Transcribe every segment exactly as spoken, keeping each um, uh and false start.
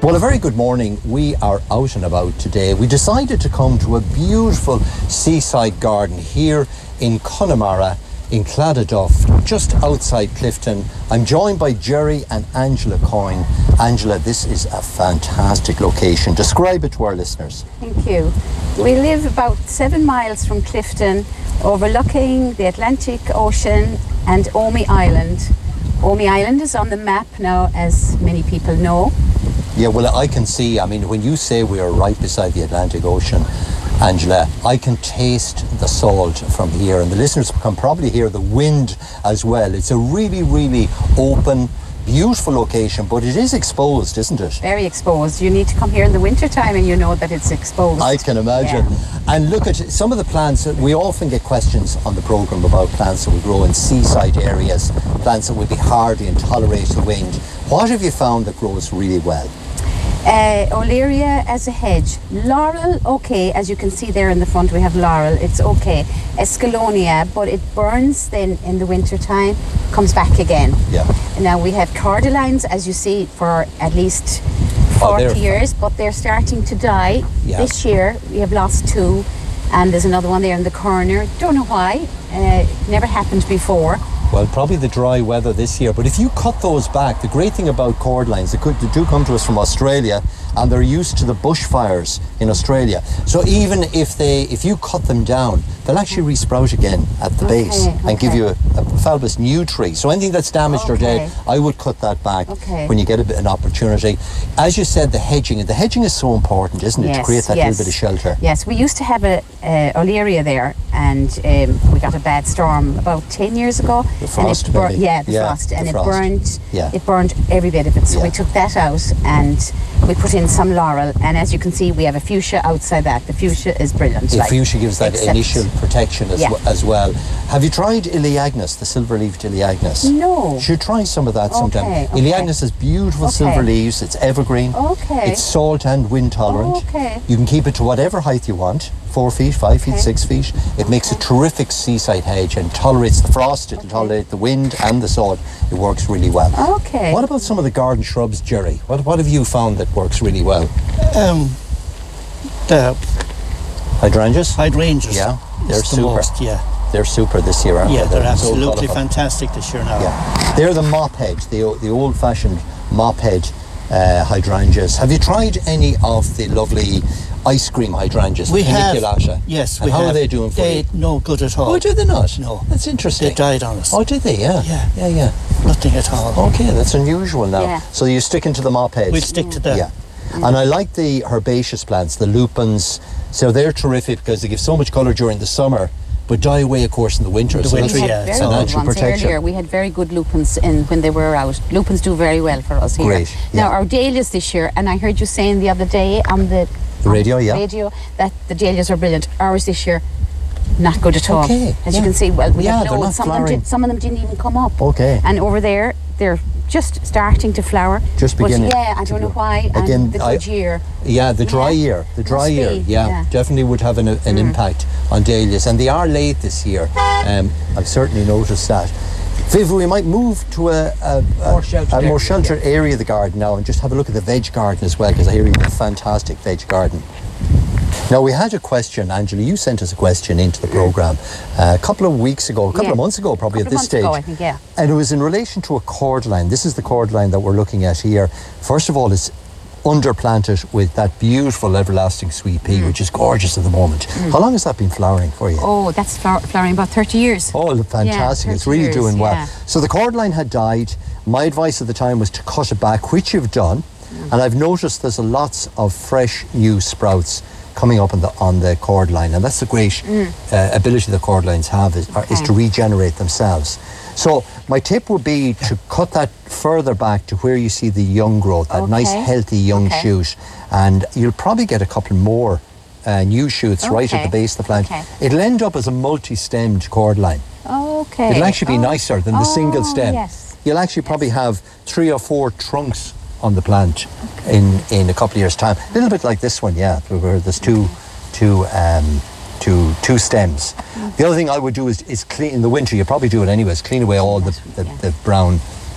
Well, a very good morning. We are out and about today. We decided to come to a beautiful seaside garden here in Connemara in Claddaduff, just outside Clifton. I'm joined by Jerry and Angela Coyne. Angela, this is a fantastic location. Describe it to our listeners. Thank you. We live about seven miles from Clifton, overlooking the Atlantic Ocean and Omey Island. Omey Island is on the map now, as many people know. Yeah, well, I can see, I mean, when you say we are right beside the Atlantic Ocean, Angela, I can taste the salt from here, and the listeners can probably hear the wind as well. It's a really, really open, beautiful location, but it is exposed, isn't it? Very exposed. You need to come here in the winter time and you know that it's exposed. I can imagine. Yeah. And look at some of the plants. We often get questions on the programme about plants that we grow in seaside areas, plants that would be hardy and tolerate the wind. What have you found that grows really well? Uh, Olearia as a hedge. Laurel, okay, as you can see there in the front we have laurel, it's okay. Escallonia, but it burns then in the winter time, comes back again. Yeah. Now we have cordylines, as you see, for at least forty oh, years, but they're starting to die. Yeah. This year we have lost two, and there's another one there in the corner. Don't know why, uh, never happened before. Well, probably the dry weather this year, but if you cut those back, the great thing about cordylines, they, could, they do come to us from Australia, and they're used to the bushfires in Australia. So even if they, if you cut them down, they'll actually resprout again at the okay, base and okay. give you a, a fabulous new tree. So anything that's damaged okay. or dead, I would cut that back okay. when you get a bit, an opportunity. As you said, the hedging, and the hedging is so important, isn't it, yes, to create that yes. little bit of shelter? Yes, we used to have a uh, Olearia there, and um, we got a bad storm about ten years ago. The frost, and it bur- maybe. Yeah, the yeah, frost, and the it frost. burned. Yeah. It burned every bit of it. So yeah. we took that out, and we put in some laurel. And as you can see, we have a fuchsia outside that. The fuchsia is brilliant. The like, fuchsia gives that except, initial protection as, yeah. w- as well. Have you tried Elaeagnus, the silver-leaved Elaeagnus? No. You should try some of that sometime. Okay, okay. Elaeagnus has beautiful okay. silver leaves. It's evergreen. Okay. It's salt and wind tolerant. Okay. You can keep it to whatever height you want. Four feet, five feet, okay. six feet. It makes a terrific seaside hedge and tolerates the frost. It'll okay. tolerate the wind and the salt. It works really well. Okay. What about some of the garden shrubs, Jerry? What What have you found that works really well? Um, the hydrangeas. Hydrangeas. Yeah, they're the super. Most, yeah. They're super this year, aren't yeah, they? they're, they're absolutely so fantastic this year now. Yeah, they're the mop hedge, the the old-fashioned mop hedge uh, hydrangeas. Have you tried any of the lovely ice cream hydrangeas? We have. And Yes, we how have. are they doing for they, you? No good at all. Oh, did they not? No. That's interesting. They died on us. Oh, did they? Yeah. Yeah. Yeah, yeah. Nothing at all. Okay, that's unusual now. Yeah. So you're sticking to the mop hedge? We'll stick to that. Yeah. Mm. And I like the herbaceous plants, the lupins. So they're terrific because they give so much colour during the summer, but die away, of course, in the winter. The so winter, we yeah. had It's very a good natural ones protection. earlier. We had very good lupins in when they were out. Lupins do very well for us here. Great, yeah. Now our dahlias this year, and I heard you saying the other day on the, the radio, on yeah, radio that the dahlias are brilliant. Ours this year, not good at all. Okay, As yeah. you can see, well, we Yeah, have they're loads. not Some of them flowering. did, some of them didn't even come up. Okay. And over there, they're just starting to flower. Just but beginning. yeah, I don't know why. Again, and the I- good year. Yeah, the dry Yeah. year, the dry Must year, be, yeah, yeah. definitely would have an, an Mm. impact on dahlias, and they are late this year. Um, I've certainly noticed that. Viv, we might move to a, a, a, More sheltered a more area, sheltered area of the garden now, and just have a look at the veg garden as well, because I hear you have a fantastic veg garden. Now, we had a question, Angela, you sent us a question into the programme uh, a couple of weeks ago, a couple Yeah. of months ago probably Couple at of this stage. months ago, I think, yeah. And it was in relation to a cordyline. This is the cordyline that we're looking at here. First of all, it's underplanted with that beautiful everlasting sweet pea, mm. which is gorgeous at the moment. Mm. How long has that been flowering for you? Oh, that's flower- flowering about thirty years. Oh, fantastic. Yeah, it's really years, doing well. yeah. So the cordyline had died. My advice at the time was to cut it back, which you've done. Mm. And I've noticed there's a lots of fresh new sprouts coming up on the on the cordyline, and that's the great mm. uh, ability the cordylines have is, okay. is to regenerate themselves. So my tip would be to cut that further back to where you see the young growth, that okay. nice healthy young okay. shoot, and you'll probably get a couple more uh, new shoots okay. right at the base of the plant. Okay. It'll end up as a multi-stemmed cordyline. Okay. It'll actually be oh. nicer than the oh, single stem. Yes. You'll actually probably yes. have three or four trunks on the plant okay. in, in a couple of years' time. A little bit like this one, yeah, where there's two, two, um, two, two stems. Mm. The other thing I would do is, is clean in the winter. You probably do it anyways. Clean away all the, the, yeah. the brown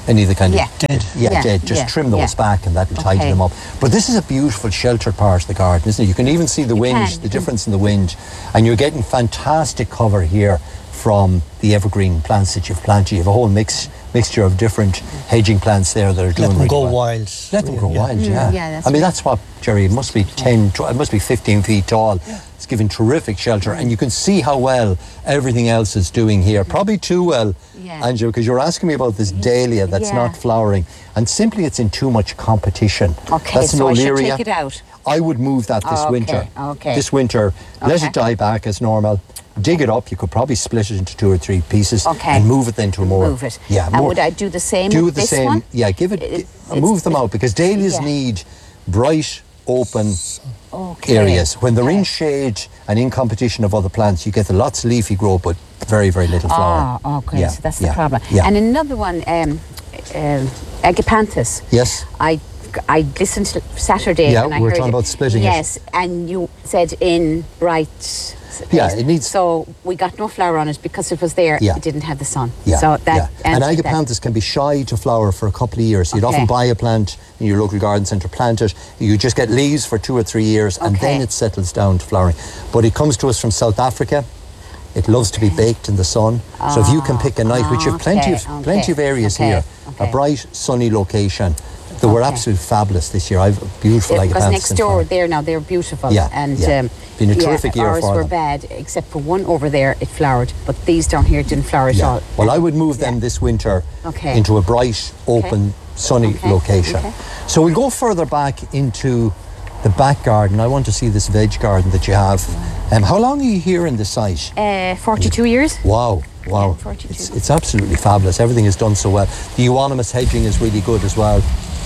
any of the kind Yeah. of Dead. yeah, Yeah, dead. Just yeah, trim those yeah. back, and that'll tidy Okay. them up. But this is a beautiful sheltered part of the garden, isn't it? You can even see the You wind, can. the difference in the wind, and you're getting fantastic cover here from the evergreen plants that you've planted. You have a whole mix mixture of different hedging plants there that are doing Let them really go well. wild. Let them grow Yeah. wild, Mm, yeah. yeah, that's I mean, right. that's what, Jerry, it must be ten, tw- it must be fifteen feet tall. It's giving terrific shelter, and you can see how well everything else is doing here. Probably too well, Yeah. Angela, because you're asking me about this dahlia that's Yeah. not flowering, and simply it's in too much competition. Okay, That's an so I should Olearia. take it out. I would move that this Okay, winter. okay. This winter, let Okay. it die back as normal. Dig it up. You could probably split it into two or three pieces Okay. and move it then to a more. Move it. Yeah, And more. would I do the same do with the this same. one? Yeah, give it. It- uh, it's- move them out because dahlias yeah. need bright, open Okay. areas. When they're in Okay. shade and in competition of other plants, you get the lots of leafy growth, but very, very little flower. Ah, okay, Yeah, so that's yeah, the problem. Yeah. And another one, um, um, Agapanthus. yes. I I listened to Saturday Yeah, and I we were heard talking it. about splitting it. Yes, and you said in bright. Yeah, place. it needs- So we got no flower on it because it was there. Yeah. It didn't have the sun. Yeah, So that yeah. And answered that. agapanthus can be shy to flower for a couple of years. You'd Okay. often buy a plant in your local garden centre, plant it, you just get leaves for two or three years, and Okay. then it settles down to flowering. But it comes to us from South Africa. It loves to be baked in the sun. So if you can pick a night, which you have plenty of Ah, okay, plenty of areas okay, here, okay. a bright, sunny location. They were Okay. absolutely fabulous this year. I've beautiful Yeah, agapanthus. because next in door flower. there now they're beautiful. Yeah, and yeah. Um, Been a yeah, terrific year ours for were them. bad except for one over there. It flowered, but these down here didn't flower at Yeah. all. Well, I would move Yeah. them this winter Okay. into a bright, open, sunny Okay, location. okay. So we'll go further back into the back garden. I want to see this veg garden that you have. Um, how long are you here in the site? Uh, Forty-two years. Wow, wow. Yeah, forty-two. It's, it's absolutely fabulous. Everything is done so well. The euonymus hedging is really good as well.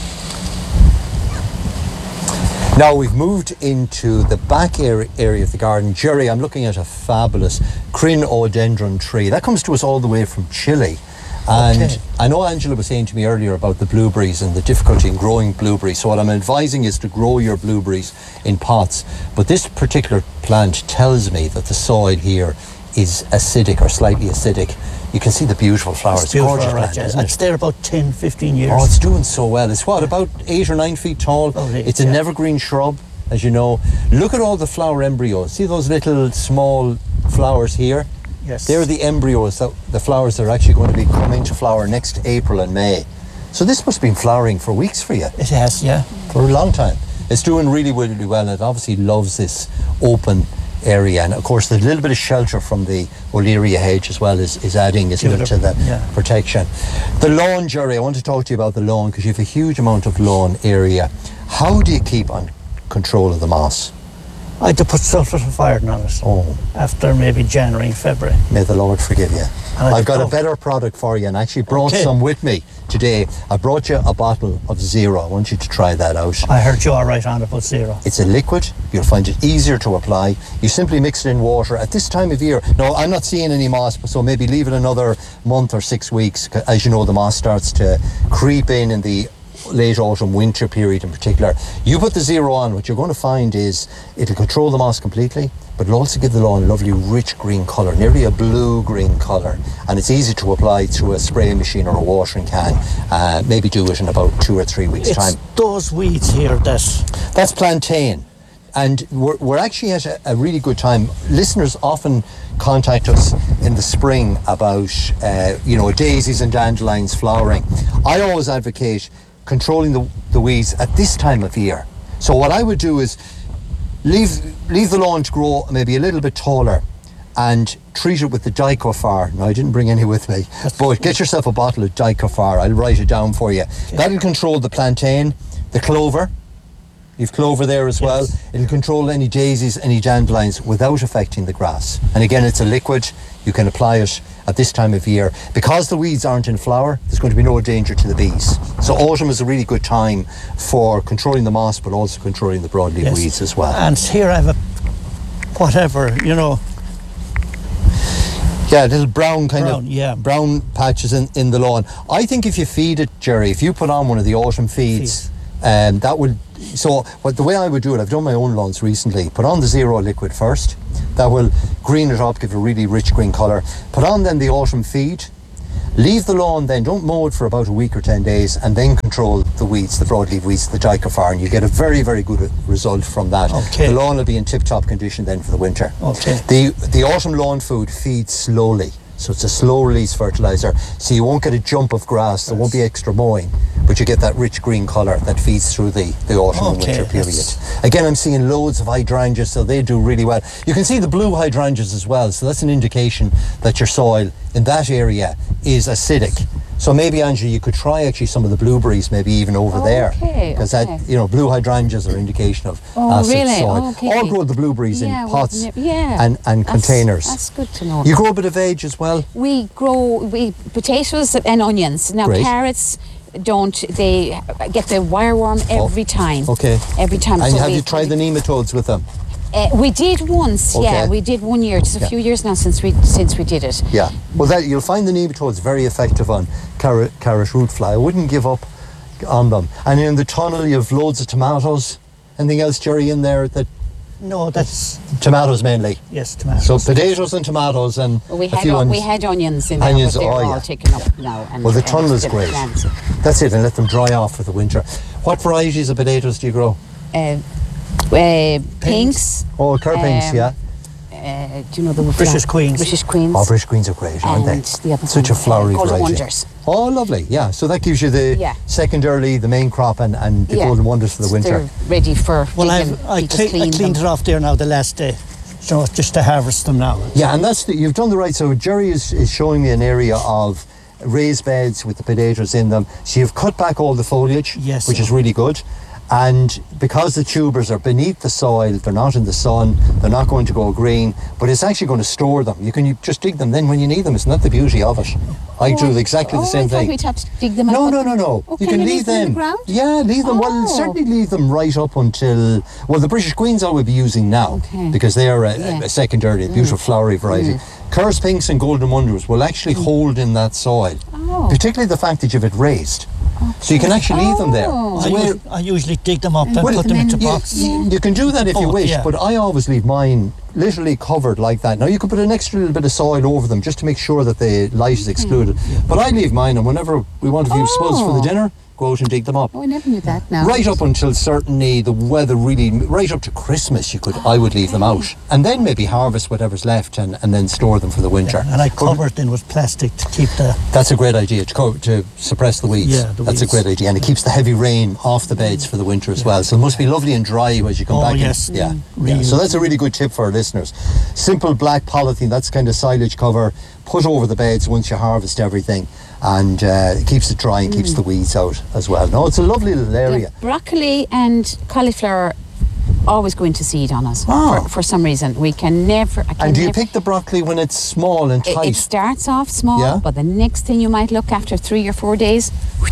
Now we've moved into the back area, area of the garden. Jerry, I'm looking at a fabulous crinodendron tree. That comes to us all the way from Chile. And Okay. I know Angela was saying to me earlier about the blueberries and the difficulty in growing blueberries. So what I'm advising is to grow your blueberries in pots. But this particular plant tells me that the soil here is acidic or slightly acidic. You can see the beautiful flowers. It's beautiful, Gorgeous right, plant, yeah. isn't it? It's there about ten, fifteen years. Oh, it's doing so well. It's what, about eight or nine feet tall? About eight, It's an yeah. evergreen shrub, as you know. Look at all the flower embryos. See those little small flowers here? Yes. They're the embryos, that, the flowers that are actually going to be coming to flower next April and May. So this must have been flowering for weeks for you, It has, yeah. for a long time. It's doing really, really well. It obviously loves this open area. And of course, the little bit of shelter from the Olearia hedge as well is, is adding, isn't Give it, it to a- the yeah. protection. The lawn, Jerry, I want to talk to you about the lawn because you have a huge amount of lawn area. How do you keep on control of the moss? I had to put sulphur-iron on it Oh, after maybe January, February. may the Lord forgive you. And I I've got a don't- better product for you and I actually brought Okay. some with me today. I brought you a bottle of Zero. I want you to try that out. I heard you all right on about zero. It's a liquid. You'll find it easier to apply. You simply mix it in water at this time of year. No, I'm not seeing any moss, so maybe leave it another month or six weeks. As you know, the moss starts to creep in in the late autumn, winter period in particular. You put the Zero on, what you're going to find is it'll control the moss completely, but it'll also give the lawn a lovely rich green colour, nearly a blue-green colour. And it's easy to apply through a spraying machine or a watering can. Uh, maybe do it in about two or three weeks' It's time. those weeds here that That's plantain. And we're, we're actually at a, a really good time. Listeners often contact us in the spring about, uh, you know, daisies and dandelions flowering. I always advocate controlling the, the weeds at this time of year. So what I would do is leave, leave the lawn to grow maybe a little bit taller and treat it with the Dicofar. Now, I didn't bring any with me, but get yourself a bottle of Dicofar. I'll write it down for you. That'll control the plantain, the clover. You've clover there as well. Yes. It'll control any daisies, any dandelions without affecting the grass. And again, it's a liquid. You can apply it at this time of year. Because the weeds aren't in flower, there's going to be no danger to the bees. So autumn is a really good time for controlling the moss, but also controlling the broadleaf yes. weeds as well. And here I have a whatever, you know, Yeah, little brown kind Brown, of yeah. brown patches in, in the lawn. I think if you feed it, Jerry, if you put on one of the autumn feeds, um, that would. So, what the way I would do it, I've done my own lawns recently. Put on the Zero liquid first. That will green it up, give it a really rich green colour. Put on then the autumn feed, Leave the lawn then, don't mow it for about a week or ten days, and then control the weeds, the broadleaf weeds, the dicophar, and you get a very, very good result from that. Okay. The lawn will be in tip-top condition then for the winter. Okay. The, the autumn lawn food feeds slowly, so it's a slow release fertiliser, so you won't get a jump of grass, there won't be extra mowing, but you get that rich green colour that feeds through the, the autumn and Okay, winter period. that's- Again, I'm seeing loads of hydrangeas, so they do really well. You can see the blue hydrangeas as well, so that's an indication that your soil in that area is acidic. So maybe, Angela, you could try actually some of the blueberries, maybe even over Oh, there. okay, Because okay. that, you know, blue hydrangeas are indication of Oh, acid really? soil. Okay. Or grow the blueberries Yeah, in we've pots nev- yeah. and, and That's- containers. That's good to know. You grow a bit of veg as well? We grow we potatoes and onions. Now Great. carrots don't they get the wireworm every time. Okay. Every time. And So have we- you tried the nematodes with them? Uh, we did once, Okay. yeah. We did one year. It's a Yeah. few years now since we since we did it. Yeah. Well, that, you'll find the nematodes very effective on carrot, carrot root fly. I wouldn't give up on them. And in the tunnel, you have loads of tomatoes. Anything else, Jerry, in there? That No, that's tomatoes mainly. yes, tomatoes. So potatoes and tomatoes and Well, we a had few o- ones. we had onions in there, Onions, but they're oh, all yeah. taken up now. And, Well, the and tunnel is still great. plants. That's it, and let them dry off for the winter. What varieties of potatoes do you grow? Uh, uh, pinks. Oh, curr pinks, Um, yeah. Uh, do you know the British fla- Queens. British Queens. Oh, British Queens are great, aren't and they? the other Such a one, uh, flowery Golden variety. Wonders. Oh, lovely, yeah. So that gives you the Yeah. secondarily the main crop and, and the Yeah. golden wonders for the winter. They're ready for Well, digging. I've, I, You just cle- I clean cleaned them. it off there now the last day. So it's just to harvest them now. Yeah, and that's the, you've done the right. So Jerry is, is showing me an area of raised beds with the potatoes in them. So you've cut back all the foliage, Yes, which sir. is really good. And because the tubers are beneath the soil, they're not in the sun, they're not going to go green, but it's actually going to store them. You can you just dig them then when you need them. Isn't that the beauty of it? I Oh, do exactly oh, the same I thought thing. we'd have to dig them No, up. no, no, no. Oh, you can can you leave leave them in them. the ground? Yeah, leave them. Well, Oh. certainly leave them right up until. Well, the British Queens I would be using now Okay. because they are a, Yeah. a secondary, a beautiful flowery variety. Curse pinks and golden wonders will actually hold in that soil, Oh. particularly the fact that you have it raised. So you can actually leave them there. Oh. So I, where- us- I usually dig them up and Well, put them into then- boxes. you, you can do that if you Both, wish, yeah. but I always leave mine literally covered like that. Now you can put an extra little bit of soil over them just to make sure that the light is excluded. But I leave mine, and whenever we want a few spuds for the Oh. dinner, go out and dig them up. Oh, I never knew that now. Right up until certainly the weather really, right up to Christmas, you could, I would leave them out, and then maybe harvest whatever's left, and, and then store them for the winter. And I But cover it then with plastic to keep the. That's a great idea to, co- to suppress the weeds. Yeah, the That's weeds. a great idea, and it keeps the heavy rain off the beds for the winter as well. So it must be lovely and dry as you come Oh, back. in. yes. Yeah. Mm. yeah. Really. So that's a really good tip for our listeners. Simple black polythene. That's kind of silage cover. Put over the beds once you harvest everything, and uh, it keeps it dry and keeps Mm. the weeds out as well. No, it's a lovely little area. Yeah, broccoli and cauliflower always go into seed on us Oh. for, for some reason. We can never. I can And do you never, pick the broccoli when it's small and it, tight? it starts off small, Yeah. but the next thing you might look after three or four days.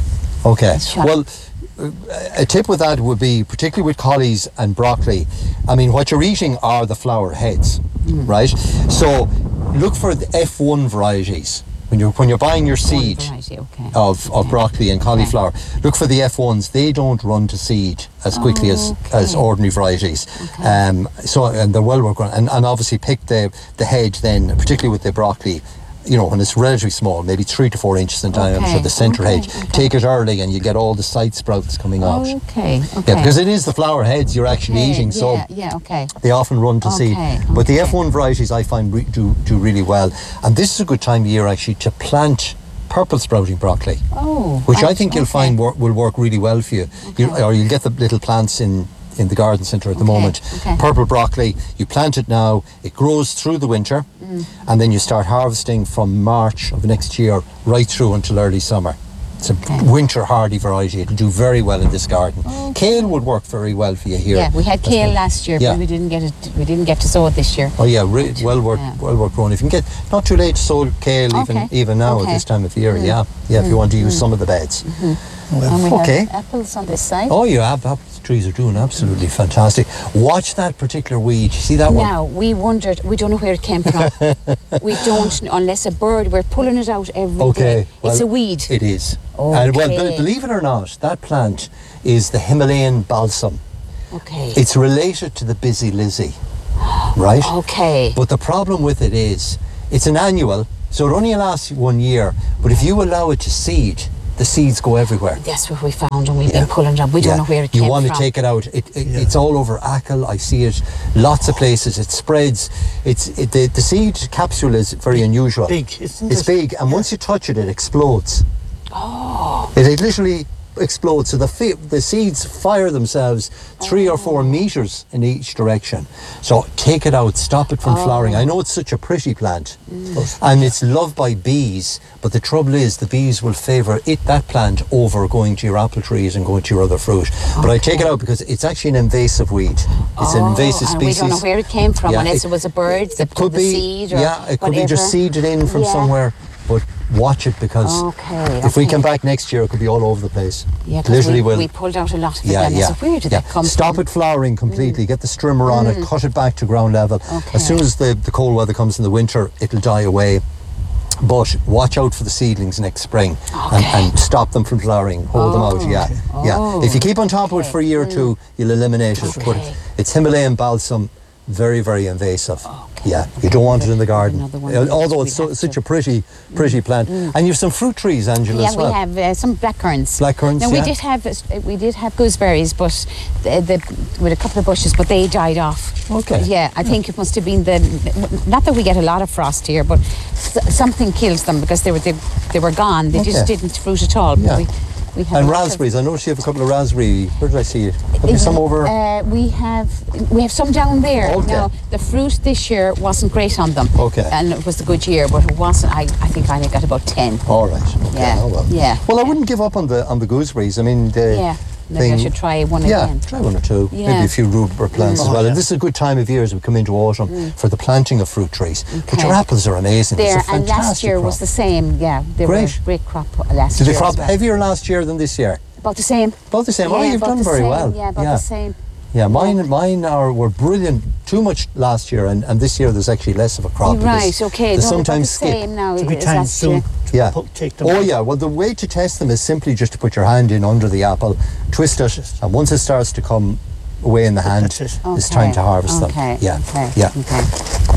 Okay. It's shot. Well, uh, a tip with that would be, particularly with collies and broccoli, I mean, what you're eating are the flower heads, Mm. right? So look for the F one varieties. When you're, when you're buying your seed Variety, okay. of, of broccoli and cauliflower, look for the F ones. They don't run to seed as quickly as, Okay. as ordinary varieties. Okay. Um, so, and they're well worked on. And, and obviously pick the, the head then, particularly with the broccoli, you know, when it's relatively small, maybe three to four inches in diameter, Okay, the centre okay, hedge. okay. Take it early and you get all the side sprouts coming out. Okay, okay. Yeah, because it is the flower heads you're actually Okay, eating, so yeah, yeah, okay. they often run to seed. Okay, But the okay. F one varieties I find re- do, do really well. And this is a good time of year actually to plant purple sprouting broccoli, Oh. which I right, think you'll okay. find wor- will work really well for you. you. Okay. Or you'll get the little plants in, in the garden centre at the Okay, moment. okay. Purple broccoli, you plant it now, it grows through the winter, Mm. and then you start harvesting from March of next year right through until early summer. It's a Okay. winter hardy variety. It'll do very well in this garden. Kale would work very well for you here. Yeah, we had That's kale good. last year, Yeah. but we didn't get it. We didn't get to sow it this year. Oh yeah, re- well worth Yeah. well worth growing. If you can get not too late to sow kale even Okay. even now Okay. at this time of year. Yeah, yeah. If you want to use some of the beds. And we Okay. have apples on this side. Oh, you have apple trees are doing absolutely fantastic. Watch that particular weed. You see that one? Now, we wondered, we don't know where it came from. We don't, unless a bird, we're pulling it out every day. Okay, It's well, a weed. It is. And well, Okay. be- believe it or not, that plant is the Himalayan balsam. Okay. It's related to the busy lizzie, right? Okay. But the problem with it is, it's an annual, So it only lasts one year, but if you allow it to seed, the seeds go everywhere. That's what we found, and we've Yeah. been pulling it up. We Yeah. don't know where it You came want from. to take it out. It, it, Yeah. It's all over Achill. I see it lots of places. It spreads. It's it, the, the seed capsule is very unusual. Big, isn't It's it? big, and once you touch it, it explodes. Oh. It, it literally explodes. So the fi- the seeds fire themselves three or four meters in each direction. So take it out. Stop it from flowering. I know it's such a pretty plant, and it's loved by bees. But the trouble is, the bees will favour it that plant over going to your apple trees and going to your other fruit. But I take it out because it's actually an invasive weed. It's an invasive and species. we don't know where it came from, Yeah, unless it, it- was a bird that It could put the be, seed or yeah, it could be just whatever. seeded in from Yeah. somewhere. But watch it, because Okay, if we okay. come back next year, it could be all over the place. Yeah, It 'cause literally we, will. we pulled out a lot of it. Yeah, then. yeah. So where did yeah. that come Stop from? it flowering completely. Get the strimmer on it. Cut it back to ground level. Okay. As soon as the, the cold weather comes in the winter, it'll die away. But watch out for the seedlings next spring, and, and stop them from flowering. Hold them out. Yeah, yeah. Oh, If you keep on top of it for a year or two, you'll eliminate it. But Okay. it's Himalayan balsam, very, very invasive. Yeah, you don't want it in the garden. Another one. Uh, Although We'd it's so, have such to- a pretty, pretty plant. And you have some fruit trees, Angela, Yeah, as well. we have uh, some blackcurrants. Blackcurrants, Now yeah. we did have uh, we did have gooseberries, but the, the with a couple of bushes, but they died off. Okay. Yeah, I think it must have been the not that we get a lot of frost here, but s- something kills them because they were they, they were gone. They just Okay. didn't fruit at all. But Yeah. we, we have And a lot of- raspberries. I noticed you have a couple of raspberry. Where did I see it? Have you some over? Uh, we have we have some down there. Okay. Now the fruit this year wasn't great on them. Okay. And it was a good year, but it wasn't. I, I think I only got about ten. All right. Okay. Yeah, Oh, well. yeah, Well, I yeah. wouldn't give up on the on the gooseberries. I mean, the Yeah. Maybe I thing- should try one yeah, again. try one or two. Yeah. Maybe a few rhubarb plants as Oh, well. yeah. And this is a good time of year as we come into autumn for the planting of fruit trees. But Okay. your apples are amazing. There, It's a and last fantastic year crop. was the same. Yeah, they Great. were a great crop last Did year. the crop as well. heavier last year than this year? About the same. About the same. Yeah, oh, you've about done the very same. well. Yeah, about the same. Yeah, mine mine are were brilliant. Too much last year, and, and this year there's actually less of a crop. Right, because okay. They No, they're about sometimes the skip. same now. To be as time last soon year. to Yeah. pu- take them Oh out. yeah. Well, the way to test them is simply just to put your hand in under the apple, twist it, and once it starts to come away in the hand, That's it. it's Okay, time to harvest okay, them. Yeah. Okay. Yeah. Okay.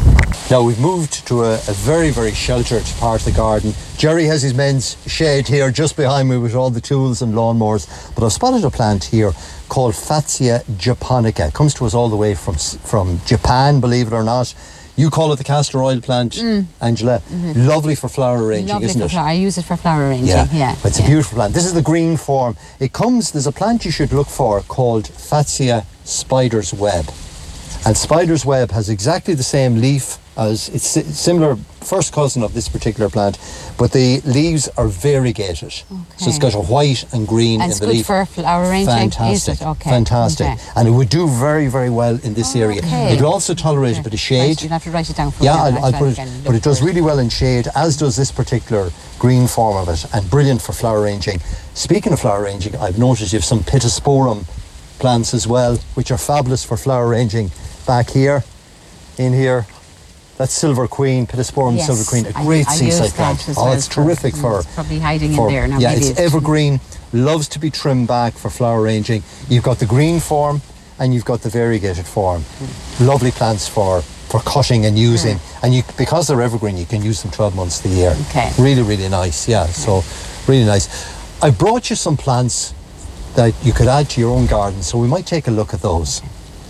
Now we've moved to a, a very, very sheltered part of the garden. Jerry has his men's shed here just behind me with all the tools and lawnmowers. But I've spotted a plant here called Fatsia japonica. It comes to us all the way from s- from Japan, believe it or not. You call it the castor oil plant, Angela. Lovely for flower arranging, Mm. Lovely isn't for it? flower. I use it for flower arranging. Yeah, Yeah. it's yeah. a beautiful plant. This is the green form. It comes, there's a plant you should look for called Fatsia spider's web. And spider's web has exactly the same leaf as, it's si- similar, first cousin of this particular plant, but the leaves are variegated. So it's got a white and green And in it's the good leaf. for flower arranging. Fantastic, Is it? Okay. fantastic. Okay. And it would do very, very well in this area. okay. It will also tolerate a bit of shade. Right, you'll have to write it down for Yeah, me. I'll, I'll put it, but it does really well in shade, as does this particular green form of it, and brilliant for flower arranging. Speaking of flower arranging, I've noticed you have some pittosporum plants as well, which are fabulous for flower arranging. Back here, in here, that's Silver Queen, Pittosporum Yes, Silver Queen, a I- great I seaside use that plant. as Oh, well it's for- terrific mm, for. it's probably hiding in for- there now, Yeah, maybe it's it's- evergreen, loves to be trimmed back for flower arranging. You've got the green form and you've got the variegated form. Lovely plants for for cutting and using, and you because they're evergreen, you can use them twelve months of the year. Okay. Really, really nice. Yeah, so really nice. I brought you some plants that you could add to your own garden, so we might take a look at those.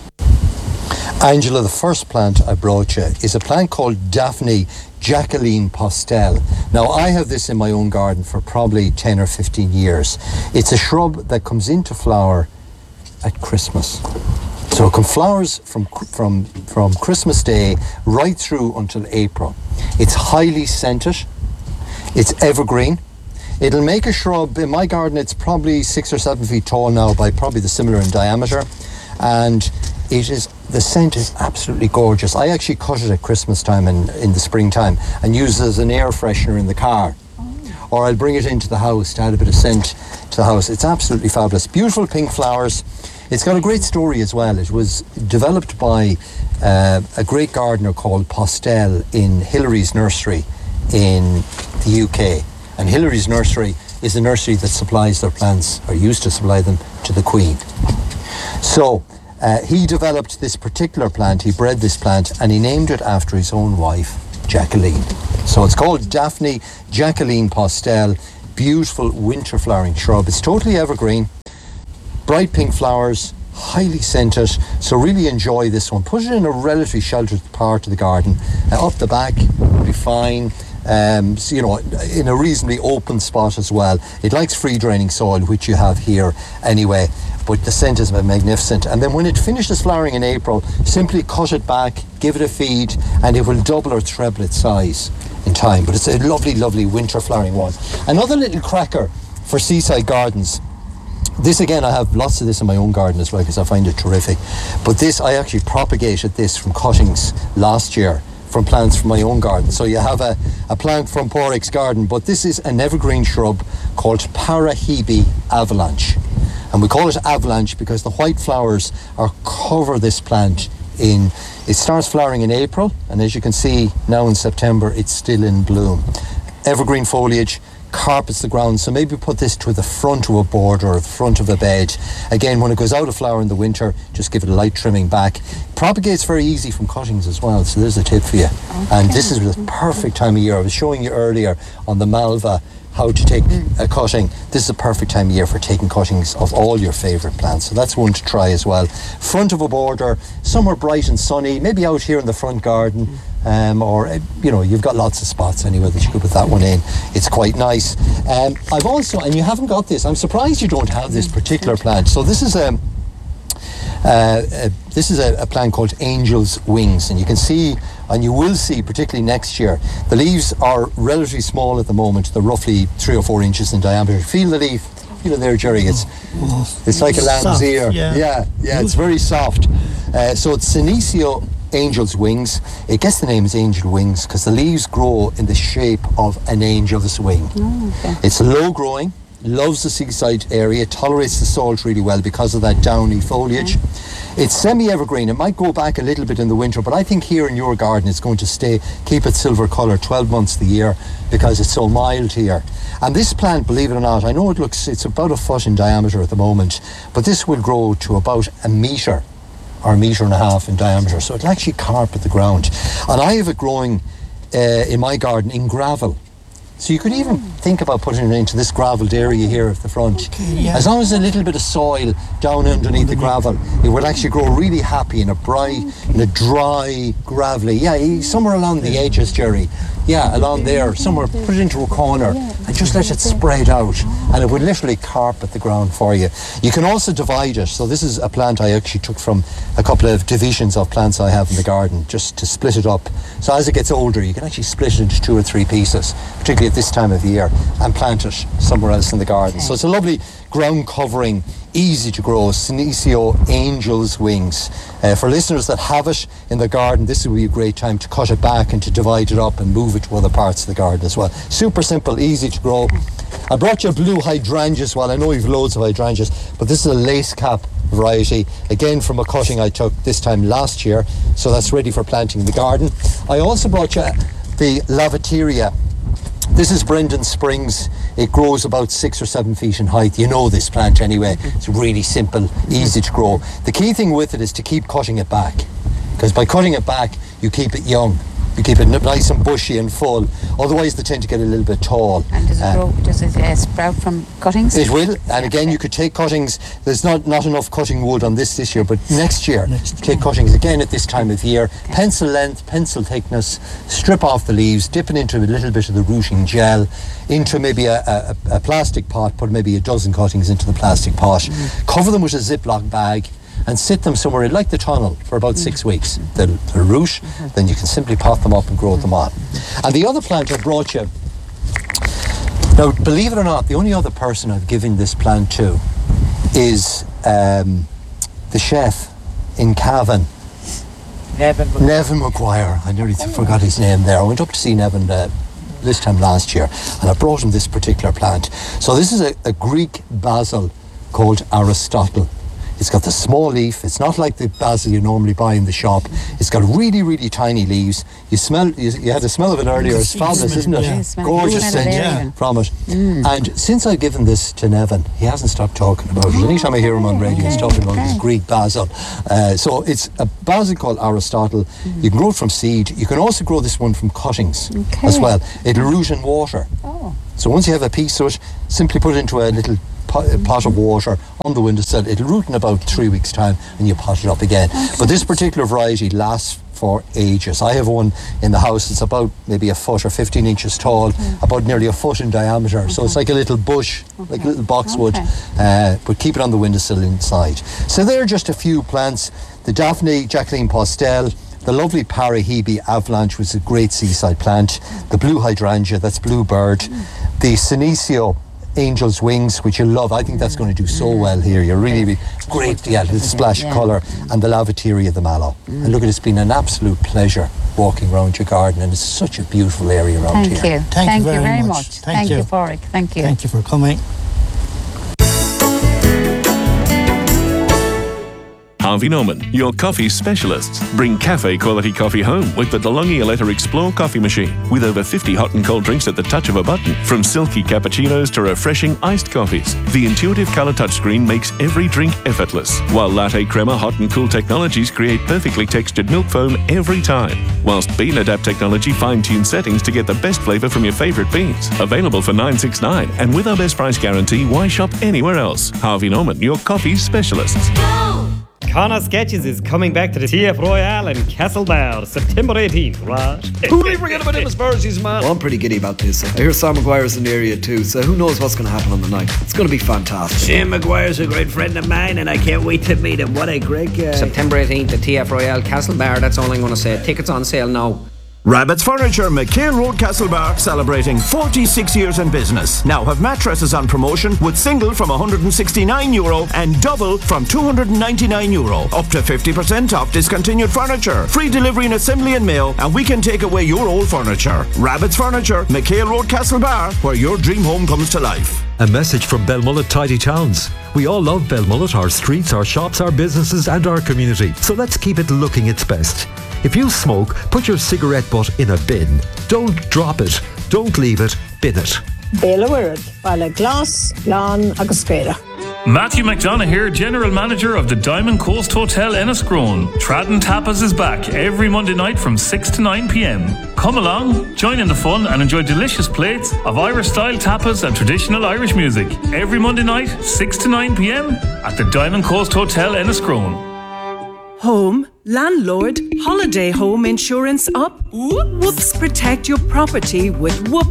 Angela, the first plant I brought you is a plant called Daphne Jacqueline Postel. Now, I have this in my own garden for probably ten or fifteen years. It's a shrub that comes into flower at Christmas. So it can flowers from from from Christmas Day right through until April. It's highly scented. It's evergreen. It'll make a shrub. In my garden, it's probably six or seven feet tall now, by probably the similar in diameter, and it is the scent is absolutely gorgeous. I actually cut it at Christmas time and in the springtime and use it as an air freshener in the car, or I'll bring it into the house to add a bit of scent to the house. It's absolutely fabulous. Beautiful pink flowers. It's got a great story as well. It was developed by uh, a great gardener called Postel in Hillary's Nursery in the U K. And Hillary's Nursery is a nursery that supplies their plants, or used to supply them, to the Queen. So uh, he developed this particular plant, he bred this plant, and he named it after his own wife, Jacqueline. So it's called Daphne Jacqueline Postel. Beautiful winter flowering shrub. It's totally evergreen, bright pink flowers, highly scented, so really enjoy this one. Put it in a relatively sheltered part of the garden. Uh, up the back will be fine. Um, so, you know, in a reasonably open spot as well. It likes free draining soil, which you have here anyway, but the scent is magnificent. And then when it finishes flowering in April, simply cut it back, give it a feed, and it will double or treble its size in time. But it's a lovely, lovely winter flowering one. Another little cracker for seaside gardens. This again, I have lots of this in my own garden as well because I find it terrific. But this, I actually propagated this from cuttings last year from plants from my own garden. So you have a, a plant from Porrick's garden, but this is an evergreen shrub called Parahebe avalanche. And we call it avalanche because the white flowers are cover this plant in, it starts flowering in April, and as you can see now in September, it's still in bloom. Evergreen foliage, carpets the ground, so maybe put this to the front of a border or the front of a bed. Again, when it goes out of flower in the winter, just give it a light trimming back. Propagates very easy from cuttings as well, so there's a tip for you. Okay. And this is the perfect time of year. I was showing you earlier on the Malva how to take a cutting. This is a perfect time of year for taking cuttings of all your favourite plants, so that's one to try as well. Front of a border, somewhere bright and sunny, maybe out here in the front garden, um, or you know, you've got lots of spots anyway that you could put that one in. It's quite nice. Um, I've also, and you haven't got this, I'm surprised you don't have this particular plant. So this is a Uh, uh, this is a, a plant called Angel's Wings, and you can see, and you will see particularly next year, the leaves are relatively small at the moment. They're roughly three or four inches in diameter. Feel the leaf, feel it there, Jerry. It's it's like a lamb's Soft, ear. yeah. yeah, yeah, it's very soft. Uh, so it's Senecio Angel's Wings. It gets the name as Angel Wings because the leaves grow in the shape of an angel's wing. Oh, okay. It's low growing, loves the seaside area, tolerates the salt really well because of that downy foliage. Okay. It's semi-evergreen. It might go back a little bit in the winter, but I think here in your garden it's going to stay, keep its silver colour twelve months of the year because it's so mild here. And this plant, believe it or not, I know it looks, it's about a foot in diameter at the moment, but this will grow to about a metre or a metre and a half in diameter, so it'll actually carpet the ground. And I have it growing uh, in my garden in gravel. So you could even think about putting it into this gravelled area here at the front. Okay, yeah. As long as there's a little bit of soil down underneath the gravel, it will actually grow really happy in a bright, in a dry, gravelly, yeah, somewhere along the edges, Jerry. Yeah, along there, somewhere, put it into a corner and just let it spread out, and it would literally carpet the ground for you. You can also divide it. So this is a plant I actually took from a couple of divisions of plants I have in the garden, just to split it up. So as it gets older, you can actually split it into two or three pieces, particularly at this time of year, and plant it somewhere else in the garden. So it's a lovely ground covering, easy to grow, Senecio Angel's Wings. Uh, for listeners that have it in the garden, this would be a great time to cut it back and to divide it up and move it to other parts of the garden as well. Super simple, easy to grow. I brought you a blue hydrangea as well. I know you've loads of hydrangeas, but this is a lace cap variety, again from a cutting I took this time last year, so that's ready for planting in the garden. I also brought you the Lavateria. This is Brendan Springs. It grows about six or seven feet in height. You know this plant anyway. It's really simple, easy to grow. The key thing with it is to keep cutting it back, because by cutting it back, you keep it young. You keep it nice and bushy and full. Otherwise, they tend to get a little bit tall. And does it, um, grow, does it uh, sprout from cuttings? It will. And again, you could take cuttings. There's not, not enough cutting wood on this this year, but next year, Next take cuttings again at this time of year. Pencil length, pencil thickness, strip off the leaves, dip it into a little bit of the rooting gel, into maybe a, a, a plastic pot, put maybe a dozen cuttings into the plastic pot, mm. cover them with a Ziploc bag, and sit them somewhere in, like the tunnel, for about mm. six weeks. They'll, they'll root, mm-hmm. then you can simply pot them up and grow them on. And the other plant I brought you, now believe it or not, the only other person I've given this plant to is um, the chef in Cavan. Nevin McGuire. Nevin McGuire. I nearly oh. forgot his name there. I went up to see Nevin uh, this time last year, and I brought him this particular plant. So this is a, a Greek basil called Aristotle. It's got the small leaf. It's not like the basil you normally buy in the shop. It's got really, really tiny leaves. You smell. You, you had the smell of it earlier. It's fabulous, isn't it? Yeah. Gorgeous scent yeah. from it. Mm. And since I've given this to Nevin, he hasn't stopped talking about it. Anytime I hear him on radio, okay. he's talking about okay. his Greek basil. Uh, so it's a basil called Aristotle. Mm. You can grow it from seed. You can also grow this one from cuttings okay. as well. It'll root in water. Oh. So once you have a piece of it, simply put it into a little pot, a pot of water on the windowsill. It'll root in about three weeks' time, and you pot it up again. Okay. But this particular variety lasts for ages. I have one in the house. It's about maybe a foot or fifteen inches tall, mm. about nearly a foot in diameter. Okay. So it's like a little bush, okay. like a little boxwood, okay. uh, but keep it on the windowsill inside. So there are just a few plants. The Daphne Jacqueline Postel, the lovely Parahebe Avalanche, which is a great seaside plant. The blue hydrangea, that's bluebird. Mm. The Senecio Angel's Wings, which you love. I think that's going to do so well here. You're really, really great, yeah, little splash yeah. of colour. And the Lavateria, the mallow. Mm. And look, it's been an absolute pleasure walking around your garden, and it's such a beautiful area around Thank here. You. Thank, Thank you very, very much. much. Thank, Thank you, you, Pádraig. Thank you. Thank you for coming. Harvey Norman, your coffee specialists. Bring cafe quality coffee home with the DeLonghi Aletta Explore coffee machine. With over fifty hot and cold drinks at the touch of a button. From silky cappuccinos to refreshing iced coffees. The intuitive colour touchscreen makes every drink effortless. While latte crema hot and cool technologies create perfectly textured milk foam every time. Whilst Bean Adapt technology fine-tunes settings to get the best flavour from your favourite beans. Available for nine sixty-nine, and with our best price guarantee, why shop anywhere else? Harvey Norman, your coffee specialists. Connor Sketches is coming back to the T F Royale in Castlebar, September eighteenth, right? Who do you forget about him as far as he's man? Well, I'm pretty giddy about this. I hear Sam Maguire's in the area too, so who knows what's going to happen on the night. It's going to be fantastic. Sam Maguire's a great friend of mine, and I can't wait to meet him. What a great guy. September eighteenth at T F Royale, Castlebar. That's all I'm going to say. Tickets on sale now. Rabbit's Furniture, McHale Road, Castlebar, celebrating forty-six years in business. Now have mattresses on promotion with single from one hundred sixty-nine euro and double from two hundred ninety-nine euro. Up to fifty percent off discontinued furniture. Free delivery and assembly and mail, and we can take away your old furniture. Rabbit's Furniture, McHale Road, Castlebar, where your dream home comes to life. A message from Belmullet Tidy Towns. We all love Belmullet, our streets, our shops, our businesses and our community. So let's keep it looking its best. If you smoke, put your cigarette butt in a bin. Don't drop it. Don't leave it. Bin it. Béla Wirad, Bala Glass, Lan agus Spera. Matthew McDonough here, General Manager of the Diamond Coast Hotel Enniscrone. Tradden Tapas is back every Monday night from six to nine p.m. Come along, join in the fun and enjoy delicious plates of Irish-style tapas and traditional Irish music. Every Monday night, six to nine p.m. at the Diamond Coast Hotel Enniscrone. Home, landlord, holiday home insurance up? Whoops, protect your property with Whoops.